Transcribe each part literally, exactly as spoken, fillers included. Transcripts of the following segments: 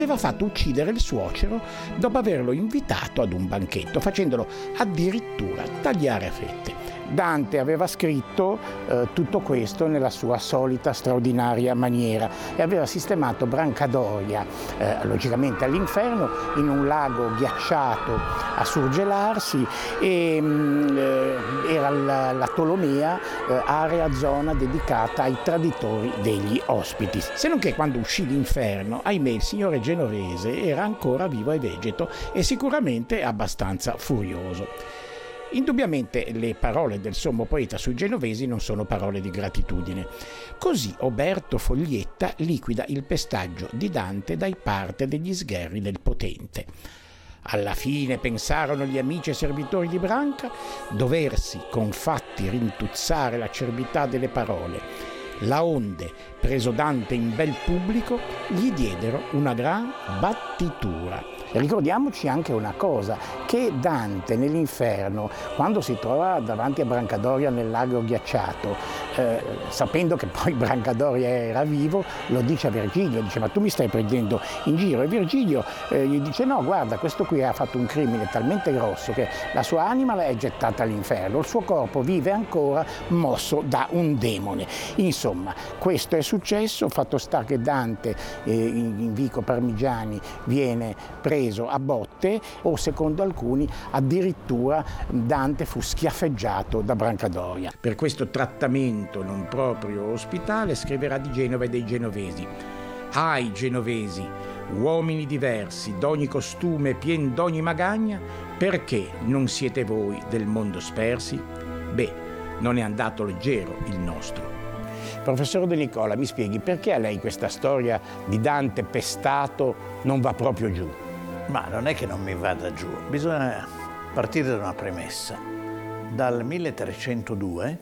aveva fatto uccidere il suocero dopo averlo invitato ad un banchetto, facendolo addirittura tagliare a fette. Dante aveva scritto eh, tutto questo nella sua solita straordinaria maniera e aveva sistemato Brancadoria, eh, logicamente all'inferno, in un lago ghiacciato a surgelarsi e mh, eh, era la, la Tolomea, eh, area, zona dedicata ai traditori degli ospiti. Se non che quando uscì l'inferno, ahimè, il signore genovese era ancora vivo e vegeto e sicuramente abbastanza furioso. Indubbiamente le parole del sommo poeta sui genovesi non sono parole di gratitudine. Così Oberto Foglietta liquida il pestaggio di Dante dai parte degli sgherri del potente. Alla fine pensarono gli amici e servitori di Branca doversi con fatti rintuzzare l'acerbità delle parole. Laonde, preso Dante in bel pubblico, gli diedero una gran battitura. Ricordiamoci anche una cosa, che Dante nell'inferno, quando si trova davanti a Brancadoria nel lago ghiacciato, eh, sapendo che poi Brancadoria era vivo, lo dice a Virgilio, dice: ma tu mi stai prendendo in giro? E Virgilio eh, gli dice: no, guarda, questo qui ha fatto un crimine talmente grosso che la sua anima è gettata all'inferno, il suo corpo vive ancora mosso da un demone. Insomma, questo è successo, fatto sta che Dante eh, in Vico Parmigiani viene preso a botte, o secondo alcuni addirittura Dante fu schiaffeggiato da Brancadoria. Per questo trattamento non proprio ospitale scriverà di Genova e dei genovesi: «Ahi genovesi, uomini diversi, d'ogni costume, pien d'ogni magagna, perché non siete voi del mondo spersi? Beh, non è andato leggero il nostro». Professor De Nicola, mi spieghi perché a lei questa storia di Dante pestato non va proprio giù? Ma non è che non mi vada giù, bisogna partire da una premessa. Dal milletrecentodue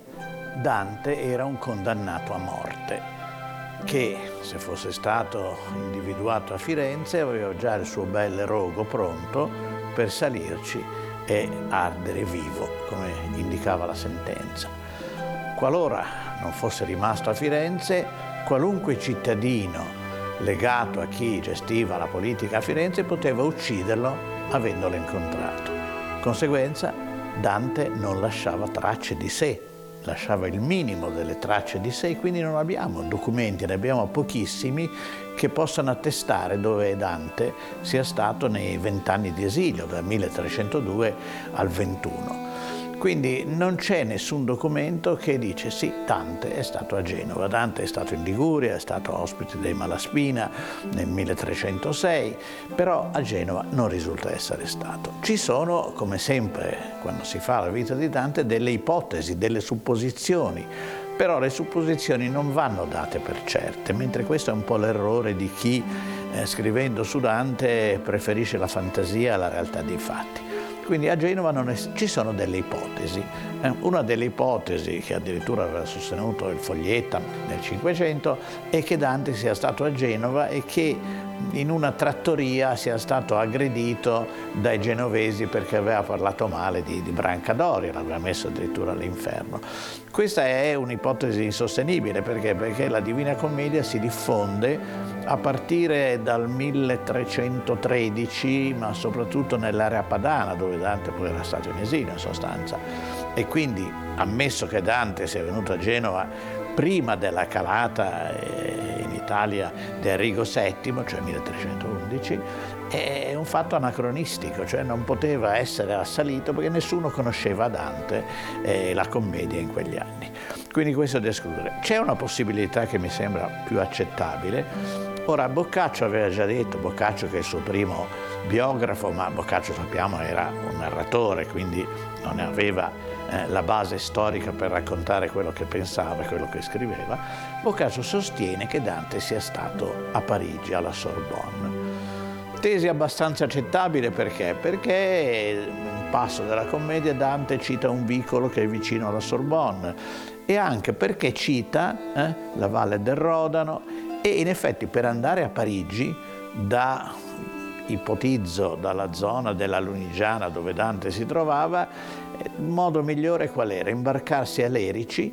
Dante era un condannato a morte che, se fosse stato individuato a Firenze, aveva già il suo bel rogo pronto per salirci e ardere vivo, come indicava la sentenza. Qualora non fosse rimasto a Firenze, qualunque cittadino legato a chi gestiva la politica a Firenze poteva ucciderlo avendolo incontrato. Conseguenza, Dante non lasciava tracce di sé, lasciava il minimo delle tracce di sé, quindi non abbiamo documenti, ne abbiamo pochissimi che possano attestare dove Dante sia stato nei vent'anni di esilio, dal milletrecentodue al ventuno. Quindi non c'è nessun documento che dice sì, Dante è stato a Genova, Dante è stato in Liguria, è stato ospite dei Malaspina nel milletrecentosei, però a Genova non risulta essere stato. Ci sono, come sempre quando si fa la vita di Dante, delle ipotesi, delle supposizioni, però le supposizioni non vanno date per certe, mentre questo è un po' l'errore di chi eh, scrivendo su Dante preferisce la fantasia alla realtà dei fatti. Quindi a Genova non è, ci sono delle ipotesi. Eh, una delle ipotesi che addirittura aveva sostenuto il Foglietta nel Cinquecento è che Dante sia stato a Genova e che in una trattoria sia stato aggredito dai genovesi perché aveva parlato male di, di Brancadoria, l'aveva messo addirittura all'inferno. Questa è un'ipotesi insostenibile perché? Perché la Divina Commedia si diffonde a partire dal milletrecentotredici, ma soprattutto nell'area padana, dove Dante poi era stato in esilio in sostanza. E quindi, ammesso che Dante sia venuto a Genova prima della calata in Italia di Arrigo settimo, cioè milletrecentoundici, è un fatto anacronistico, cioè non poteva essere assalito perché nessuno conosceva Dante e la commedia in quegli anni. Quindi questo è da escludere. C'è una possibilità che mi sembra più accettabile. Ora, Boccaccio aveva già detto, Boccaccio che è il suo primo biografo, ma Boccaccio sappiamo era un narratore, quindi non aveva eh, la base storica per raccontare quello che pensava e quello che scriveva. Boccaccio sostiene che Dante sia stato a Parigi, alla Sorbonne. Tesi abbastanza accettabile perché? Perché in un passo della commedia Dante cita un vicolo che è vicino alla Sorbonne e anche perché cita eh, la Valle del Rodano e in effetti per andare a Parigi, da, ipotizzo dalla zona della Lunigiana dove Dante si trovava, il modo migliore qual era? Imbarcarsi a Lerici,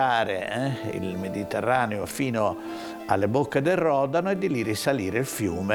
costeggiare eh, il Mediterraneo fino alle bocche del Rodano e di lì risalire il fiume